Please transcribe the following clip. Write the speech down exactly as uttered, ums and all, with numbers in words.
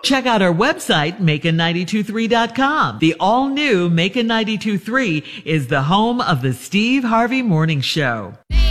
Check out our website, Macon nine two three dot com. The all-new Macon nine two three is the home of the Steve Harvey Morning Show.